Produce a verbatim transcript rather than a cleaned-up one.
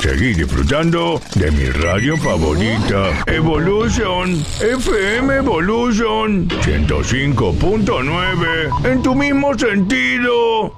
seguí disfrutando de mi radio favorita, Evolution, F M Evolution ciento cinco punto nueve, en tu mismo sentido.